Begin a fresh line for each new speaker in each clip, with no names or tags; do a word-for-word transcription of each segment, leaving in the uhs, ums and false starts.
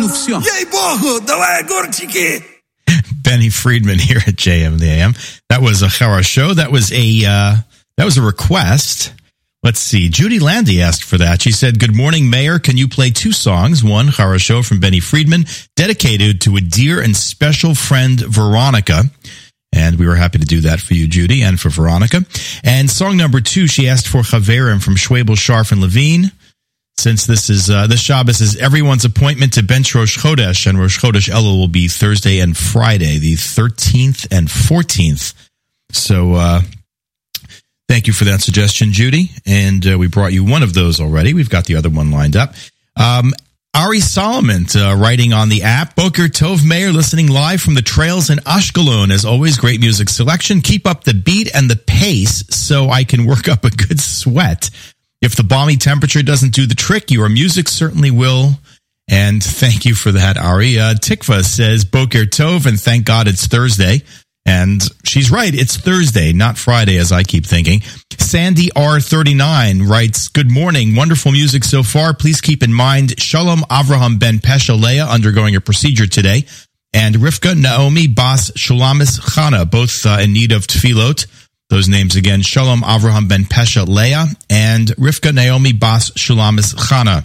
все.
Ей-богу, давай огурчики.
Benny Friedman here at J M in the A M. That was a Хорошо. That was a uh, that was a request. Let's see. Judy Landy asked for that. She said, "Good morning, Mayor. Can you play two songs? One, Хорошо from Benny Friedman, dedicated to a dear and special friend, Veronica." And we were happy to do that for you, Judy, and for Veronica. And song number two, she asked for Chaverim from Schwebel, Scharf, and Levine. Since this is uh, this Shabbos is everyone's appointment to bench Rosh Chodesh, and Rosh Chodesh Elul will be Thursday and Friday, the thirteenth and fourteenth. So uh, thank you for that suggestion, Judy. And uh, we brought you one of those already. We've got the other one lined up. Um, Ari Solomon uh, writing on the app. Boker Tov Meir listening live from the trails in Ashkelon. As always, great music selection. Keep up the beat and the pace so I can work up a good sweat. If the balmy temperature doesn't do the trick, your music certainly will. And thank you for that, Ari. Uh, Tikva says, Boker Tov, and thank God it's Thursday. And she's right, it's Thursday, not Friday, as I keep thinking. Sandy R thirty-nine writes, good morning, wonderful music so far. Please keep in mind, Shalom Avraham ben Pesha Leah undergoing a procedure today, and Rivka Naomi Bas Shulamis Chana, both uh, in need of tefillot. Those names again, Shalom Avraham ben Pesha Leah and Rivka Naomi Bas Shulamis Chana.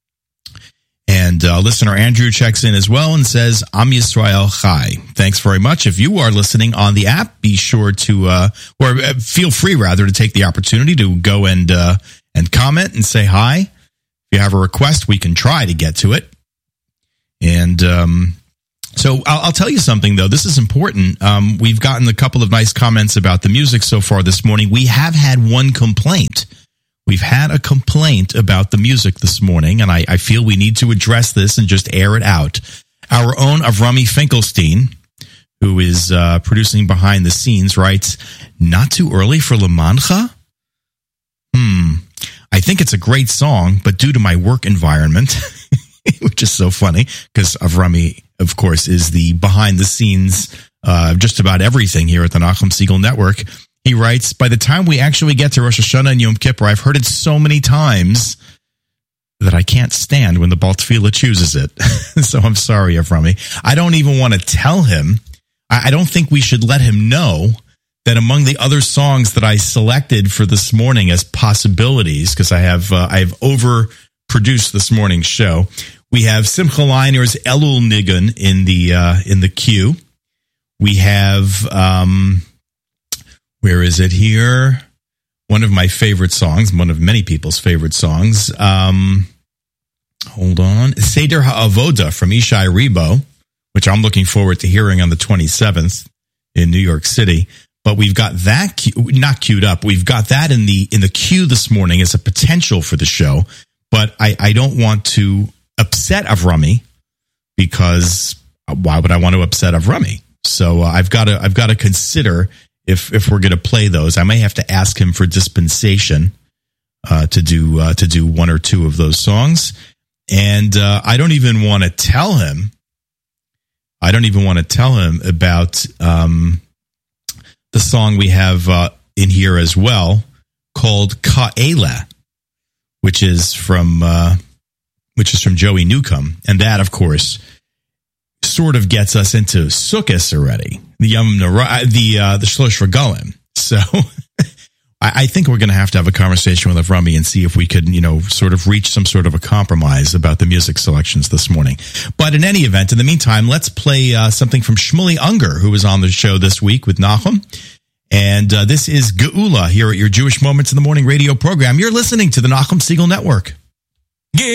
And uh, listener Andrew checks in as well and says, Am Yisrael Chai. Thanks very much. If you are listening on the app, be sure to, uh, or uh, feel free rather to take the opportunity to go and uh, and comment and say hi. If you have a request, we can try to get to it. And um So I'll, I'll tell you something, though. This is important. Um, we've gotten a couple of nice comments about the music so far this morning. We have had one complaint. We've had a complaint about the music this morning, and I, I feel we need to address this and just air it out. Our own Avrami Finkelstein, who is uh, producing behind the scenes, writes, not too early for Lamancha? Hmm. I think it's a great song, but due to my work environment, which is so funny, because Avrami, of course, is the behind-the-scenes uh, just about everything here at the Nachum Segal Network. He writes, by the time we actually get to Rosh Hashanah and Yom Kippur, I've heard it so many times that I can't stand when the Baal Tefillah chooses it. So I'm sorry, Avrami. I don't even want to tell him. I don't think we should let him know that among the other songs that I selected for this morning as possibilities, because I have uh, I have overproduced this morning's show, we have Simcha Leiner's Elul Nigun in the uh, in the queue. We have um, where is it here? One of my favorite songs, one of many people's favorite songs. Um, hold on, Seder HaAvoda from Ishai Rebo, which I'm looking forward to hearing on the twenty-seventh in New York City. But we've got that not queued up. We've got that in the in the queue this morning as a potential for the show. But I, I don't want to upset Avrami, because why would I want to upset Avrami? So uh, I've got to I've got to consider if if we're going to play those. I may have to ask him for dispensation uh, to do uh, to do one or two of those songs, and uh, I don't even want to tell him. I don't even want to tell him about um, the song we have uh, in here as well, called Ka'ela, which is from uh, which is from Joey Newcomb, and that, of course, sort of gets us into Sukkot already, the Yom Nora, the uh, the Shlosh Regalim. So I, I think we're going to have to have a conversation with Avrami and see if we could, you know, sort of reach some sort of a compromise about the music selections this morning. But in any event, in the meantime, let's play uh, something from Shmuley Unger, who was on the show this week with Nachum. And uh, this is Geula here at your Jewish Moments in the Morning radio program. You're listening to the Nachum Segal Network.